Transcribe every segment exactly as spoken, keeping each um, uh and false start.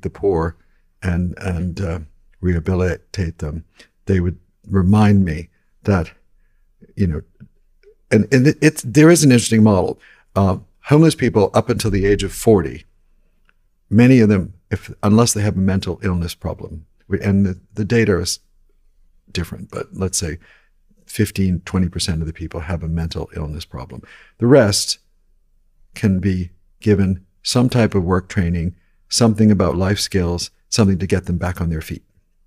the poor and and uh, rehabilitate them, they would remind me that, you know, and, and it, it's there is an interesting model. Uh, homeless people up until the age of forty, many of them, if unless they have a mental illness problem, we, and the, the data is different, but let's say fifteen, twenty percent of the people have a mental illness problem. The rest can be given some type of work training, something about life skills, something to get them back on their feet.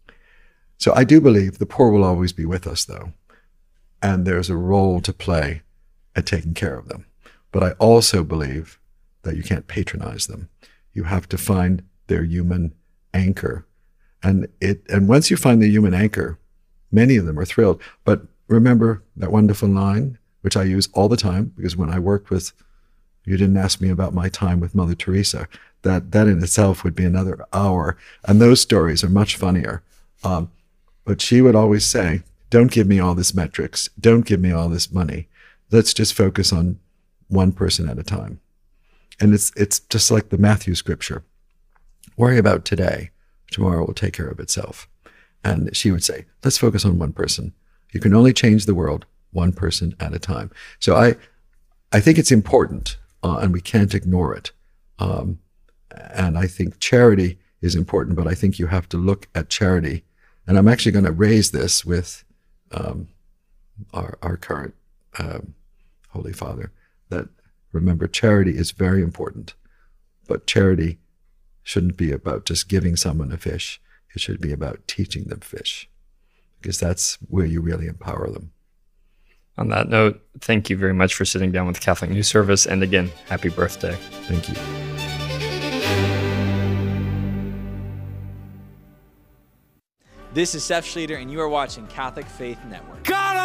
So I do believe the poor will always be with us, though, and there's a role to play at taking care of them. But I also believe that you can't patronize them. You have to find their human anchor. And it and once you find the human anchor, many of them are thrilled. But remember that wonderful line, which I use all the time, because when I worked with, you didn't ask me about my time with Mother Teresa, that that in itself would be another hour. And those stories are much funnier. Um, but she would always say, don't give me all this metrics. Don't give me all this money. Let's just focus on one person at a time. And it's it's just like the Matthew scripture. Worry about today. Tomorrow will take care of itself. And she would say, let's focus on one person. You can only change the world one person at a time. So I I think it's important, uh, and we can't ignore it. Um, and I think charity is important, but I think you have to look at charity. And I'm actually going to raise this with um, our, our current um, Holy Father, that remember, charity is very important, but charity shouldn't be about just giving someone a fish. It should be about teaching them fish, because that's where you really empower them. On that note, thank you very much for sitting down with the Catholic News Service. And again, happy birthday. Thank you. This is Seth Schlueter, and you are watching Catholic Faith Network. God